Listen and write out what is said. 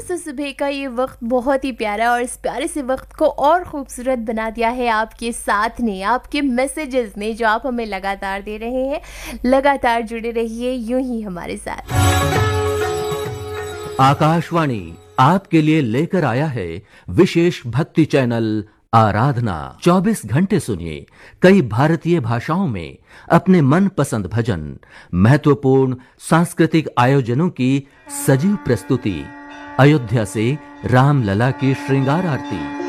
दोस्तों, सुबह का ये वक्त बहुत ही प्यारा और इस प्यारे से वक्त को और खूबसूरत बना दिया है आपके साथ ने, आपके मैसेजेस ने जो आप हमें लगातार दे रहे हैं। लगातार जुड़े रहिए यूं ही हमारे साथ। आकाशवाणी आपके लिए लेकर आया है विशेष भक्ति चैनल आराधना। 24 घंटे सुनिए कई भारतीय भाषाओं में अपने मनपसंद भजन, महत्वपूर्ण सांस्कृतिक आयोजनों की सजीव प्रस्तुति, अयोध्या से रामलला की श्रृंगार आरती,